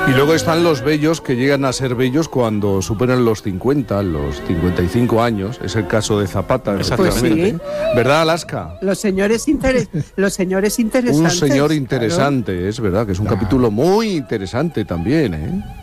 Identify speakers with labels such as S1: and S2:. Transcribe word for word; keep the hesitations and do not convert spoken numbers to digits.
S1: Y luego están los bellos que llegan a ser bellos cuando superan los cincuenta, los cincuenta y cinco años. Es el caso de Zapata,
S2: exactamente.
S1: Pues sí. ¿Verdad, Alaska?
S3: Los señores, interes los señores interesantes.
S1: Un señor interesante, claro. Es verdad, que es un claro. capítulo muy interesante también, ¿eh?